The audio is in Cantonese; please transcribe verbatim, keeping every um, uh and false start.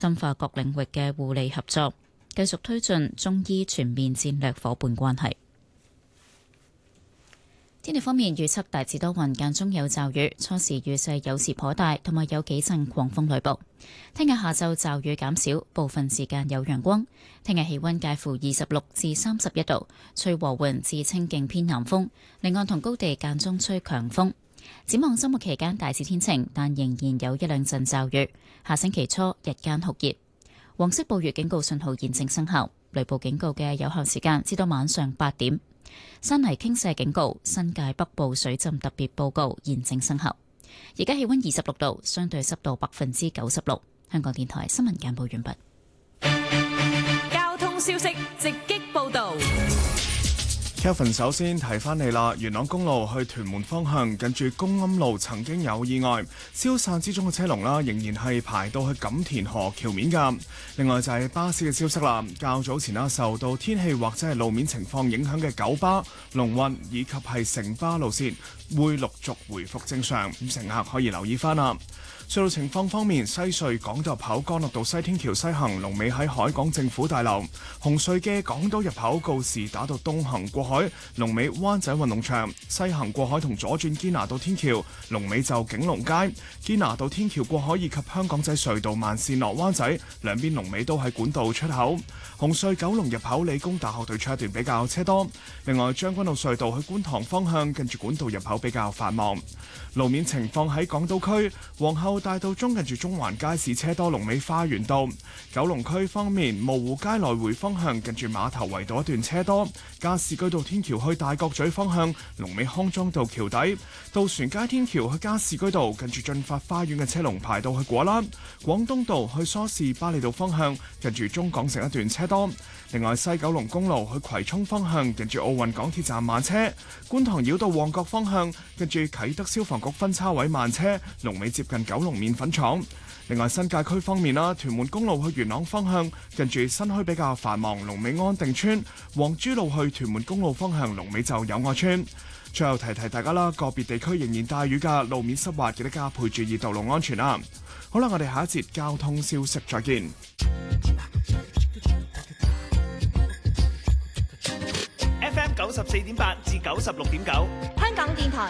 深化各領域嘅互利合作，繼續推進中醫全面戰略夥伴關係。天氣方面預測大致多雲，間中有驟雨，初時雨勢有時頗大，同埋有幾陣狂風雷暴。聽日下晝驟雨減少，部分時間有陽光。聽日氣溫介乎二十六至三十一度，吹和緩至清勁偏南風，離岸同高地間中吹強風。展望周末期間大致天晴，但仍然有一兩陣驟雨。下星期初日間酷熱，黃色暴雨警告信號現正生效，雷暴警告嘅有效時間至到晚上八點。山泥傾瀉警告、新界北部水浸特別報告現正生效。而家氣溫二十六度，相對濕度百分之九十六。香港電台新聞簡報完畢。 交通消息直擊報道。 Kevin 首先提翻你啦，元朗公路去屯門方向近住公庵路曾經有意外，消散之中嘅車龍啦，仍然係排到去錦田河橋面㗎。另外就係巴士嘅消息啦，較早前啦受到天氣或者係路面情況影響嘅九巴、龍運以及係城巴路線會陸續回復正常，咁乘客可以留意翻啦。隧道情況方面，西隧港島入口干諾道西天橋西行龍尾喺海港政府大樓；紅隧嘅港島入口告士打道東行過海龍尾灣仔運動場，西行過海同左轉堅拿道天橋龍尾就景隆街；堅拿道天橋過海以及香港仔隧道慢線落灣仔兩邊龍尾都喺管道出口。紅隧九龍入口理工大學對出一段比較車多。另外將軍澳隧道去觀塘方向近住管道入口比較繁忙。路面情況喺港島區皇后大道中近住中環街市車多，龍尾花園道。九龍區方面，蕪湖街來回方向近住碼頭圍道一段車多。加士居道天橋去大角咀方向龍尾康莊道橋底。渡船街天橋去加士居道近住駿發花園嘅車龍排到去果欄。廣東道去梳士巴利道方向近住中港城一段車多。另外西九龍公路去葵涌方向近住奧運港鐵站慢車。觀塘繞道旺角方向近住啟德消防局分叉位慢車，龍尾接近九龍麵粉廠。另外新界區方面啦，屯門公路去元朗方向近住新墟比較繁忙，龍尾安定村；黃珠路去屯門公路方向龍尾就友愛村。最後提提大家啦，個別地區仍然大雨㗎，路面濕滑，記得加倍注意道路安全啦。好啦，我哋下一節交通消息再見。 F M 九十四點八至九十六點九， 香港電台